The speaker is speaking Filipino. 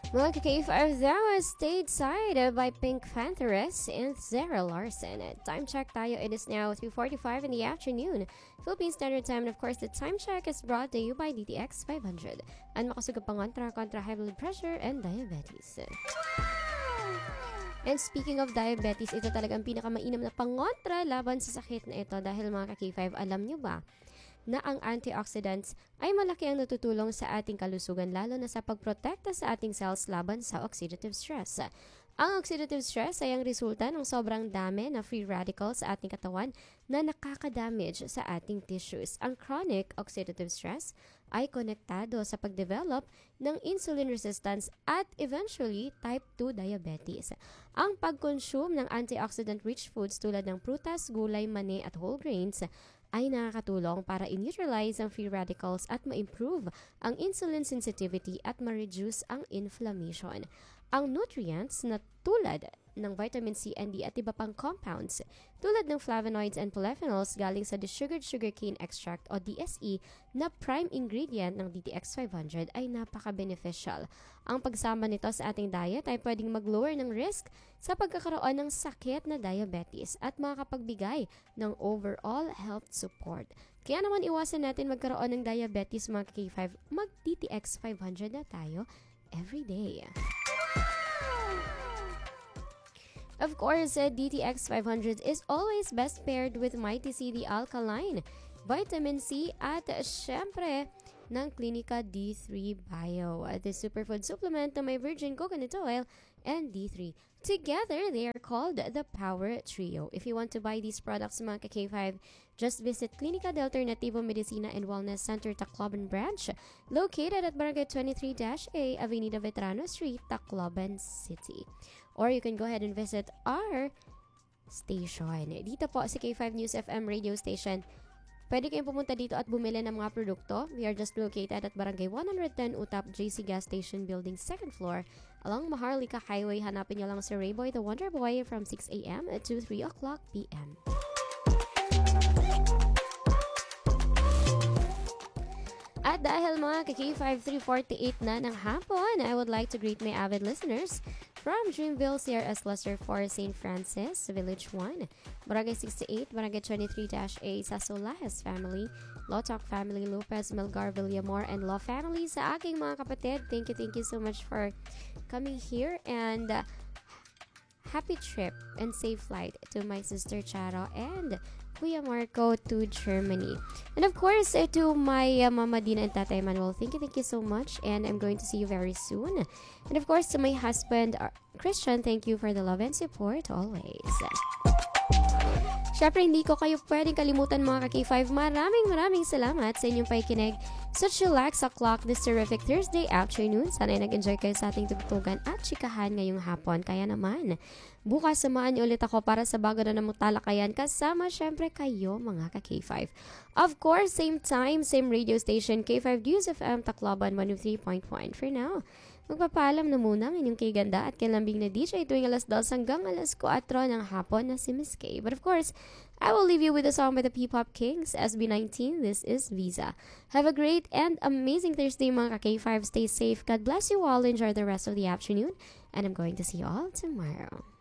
Mga ka-K5, that was Stateside by Pink Pantheress and Zara Larson. Time check tayo, it is now 3:45 in the afternoon. Philippine Standard Time, and of course, the time check is brought to you by DTX 500. Ang makasugat pangontra kontra high blood pressure and diabetes. And speaking of diabetes, ito talagang pinakamainam na pangontra laban sa sakit na ito dahil mga ka-K5, alam nyo ba na ang antioxidants ay malaki ang natutulong sa ating kalusugan lalo na sa pagprotekta sa ating cells laban sa oxidative stress. Ang oxidative stress ay ang resulta ng sobrang dami na free radicals sa ating katawan na nakakadamage sa ating tissues. Ang chronic oxidative stress ay konektado sa pagdevelop ng insulin resistance at eventually type 2 diabetes. Ang pag-consume ng antioxidant-rich foods tulad ng prutas, gulay, mani at whole grains ay nakakatulong para i-neutralize ang free radicals at ma-improve ang insulin sensitivity at ma-reduce ang inflammation. Ang nutrients na tulad ng vitamin C and D at iba pang compounds tulad ng flavonoids and polyphenols galing sa desugared sugarcane extract o DSE na prime ingredient ng DTX 500 ay napaka-beneficial. Ang pagsama nito sa ating diet ay pwedeng mag-lower ng risk sa pagkakaroon ng sakit na diabetes at makakapagbigay ng overall health support. Kaya naman iwasan natin magkaroon ng diabetes mga K5, mag-DTX 500 na tayo every day. Of course, DTX 500 is always best paired with Mighty C, the alkaline, vitamin C at syempre ng Clinica D3 Bio, the superfood supplement na may virgin coconut oil and D3. Together, they are called the Power Trio. If you want to buy these products, mga K5, just visit Clinica de Alternativo Medicina and Wellness Center, Tacloban Branch, located at Barangay 23-A, Avenida Veterano Street, Tacloban City. Or you can go ahead and visit our station. Dito po sa K5 News FM radio station. Pwede kayong pumunta dito at bumili ng mga produkto. We are just located at Barangay 110 Utap JC Gas Station Building 2nd floor along Maharlika Highway. Hanapin niyo lang si Rayboy the Wonder Boy from 6 a.m. to 3 o'clock p.m. At dahil mga ka-K5 3:48 na ng hapon, I would like to greet my avid listeners from Dreamville, CRS Cluster 4, St. Francis, Village 1, Barangay 68, Barangay 23-A, sa Solahes family, Lotok family, Lopez, Melgar, Villamor, and Law family. Sa aking mga kapatid, thank you so much for coming here, and happy trip and safe flight to my sister Charo and Kuya Marco to Germany. And of course, to my Mama Dina and Tatay Manuel, thank you so much, and I'm going to see you very soon. And of course, to my husband, Christian, thank you for the love and support always. Syempre, hindi ko kayo pwedeng kalimutan mga ka-K5. Maraming salamat sa inyong pakikinig sa Chillax O'Clock this terrific Thursday afternoon. Sana'y nag-enjoy kayo sa ating tugtugan at chikahan ngayong hapon. Kaya naman, bukas samahan niyo ulit ako para sa bago na namang talakayan kasama syempre kayo mga ka-K5. Of course, same time, same radio station, K5 News FM Tacloban 103.1. For now, magpapaalam na muna ang inyong kay-ganda at kalambing na DJ tuwing alas 2 hanggang alas 4 ng hapon na si Miss K. But of course, I will leave you with a song by the P-Pop Kings, SB19. This is Visa. Have a great and amazing Thursday mga ka-K5. Stay safe. God bless you all. Enjoy the rest of the afternoon. And I'm going to see you all tomorrow.